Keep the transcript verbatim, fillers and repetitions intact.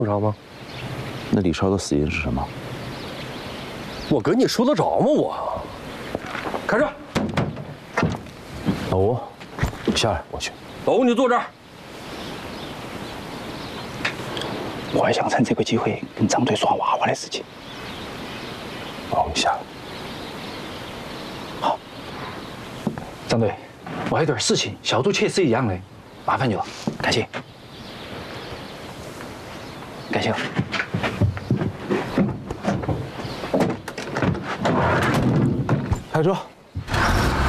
用着吗？ 那李超的死因是什么？ 我跟你说得着吗？我开始。 老吴，下来，我去。 老吴，你坐这儿。 我还想趁这个机会跟张队耍娃娃的事情。 老吴，你下来。 好。张队，我还有点事情，小杜确实一样的，麻烦你了，感谢。感谢了。 开车。